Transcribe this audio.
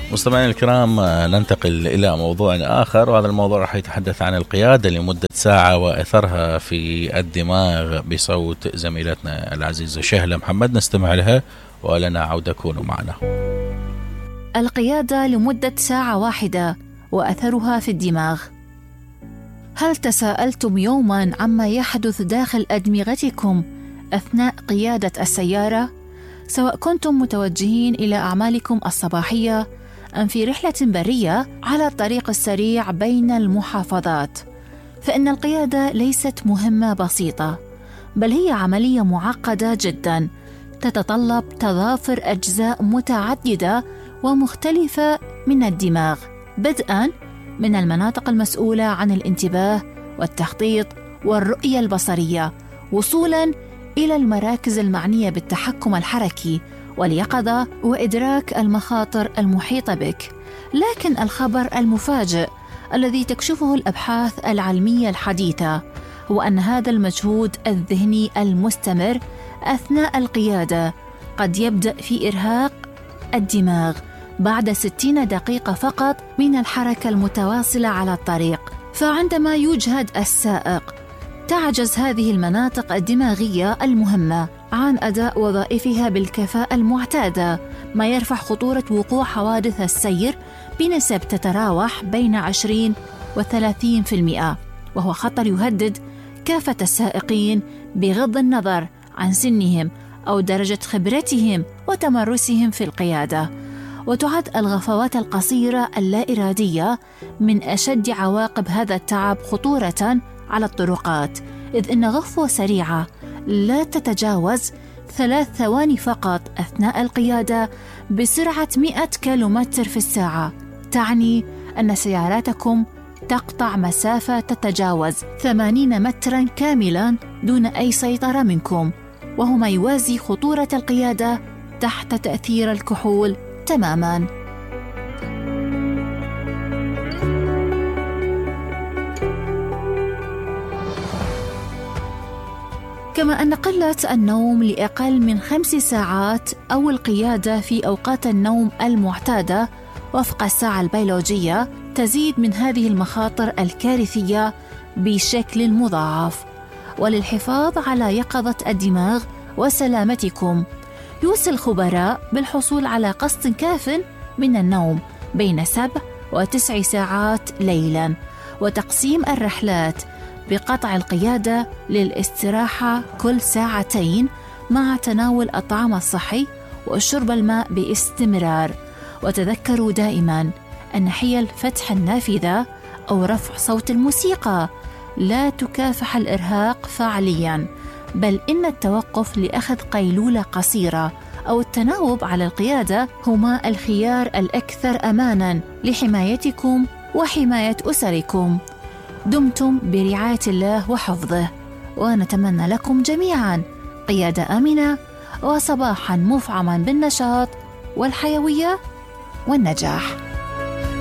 مستمعينا الكرام، ننتقل إلى موضوع آخر، وهذا الموضوع راح يتحدث عن القيادة لمدة ساعة وأثرها في الدماغ بصوت زميلتنا العزيزة شهلة محمد. نستمع لها ولنا عودة، كونوا معنا. القيادة لمدة ساعة واحدة وأثرها في الدماغ. هل تساءلتم يوما عما يحدث داخل أدمغتكم أثناء قيادة السيارة؟ سواء كنتم متوجهين إلى أعمالكم الصباحية أم في رحلة برية على الطريق السريع بين المحافظات، فإن القيادة ليست مهمة بسيطة، بل هي عملية معقدة جدا تتطلب تضافر أجزاء متعددة ومختلفة من الدماغ، بدءا من المناطق المسؤولة عن الانتباه والتخطيط والرؤية البصرية، وصولا إلى المراكز المعنية بالتحكم الحركي واليقظة وإدراك المخاطر المحيطة بك. لكن الخبر المفاجئ الذي تكشفه الأبحاث العلمية الحديثة هو أن هذا المجهود الذهني المستمر أثناء القيادة قد يبدأ في إرهاق الدماغ بعد 60 دقيقة فقط من الحركة المتواصلة على الطريق. فعندما يجهد السائق تعجز هذه المناطق الدماغية المهمة عن أداء وظائفها بالكفاءة المعتادة، ما يرفع خطورة وقوع حوادث السير بنسب تتراوح بين 20 و30%، وهو خطر يهدد كافة السائقين بغض النظر عن سنهم أو درجة خبرتهم وتمرسهم في القيادة. وتعد الغفوات القصيرة اللا إرادية من أشد عواقب هذا التعب خطورة على الطرقات، إذ إن غفوة سريعة لا تتجاوز 3 ثواني فقط أثناء القيادة بسرعة 100 كيلومتر في الساعة تعني أن سياراتكم تقطع مسافة تتجاوز 80 مترا كاملا دون أي سيطرة منكم، وهو ما يوازي خطورة القيادة تحت تأثير الكحول تماما. كما أن قلة النوم لأقل من 5 ساعات أو القيادة في أوقات النوم المعتادة وفق الساعة البيولوجية تزيد من هذه المخاطر الكارثية بشكل مضاعف. وللحفاظ على يقظة الدماغ وسلامتكم يوصي الخبراء بالحصول على قسط كاف من النوم بين 7 و9 ساعات ليلا، وتقسيم الرحلات بقطع القيادة للاستراحة كل 2 ساعات مع تناول الطعام الصحي وشرب الماء باستمرار. وتذكروا دائما أن حيل فتح النافذة أو رفع صوت الموسيقى لا تكافح الإرهاق فعليا، بل إن التوقف لأخذ قيلولة قصيرة أو التناوب على القيادة هما الخيار الأكثر أمانا لحمايتكم وحماية أسركم. دمتم برعاية الله وحفظه، ونتمنى لكم جميعا قيادة آمنة وصباحا مفعما بالنشاط والحيوية والنجاح.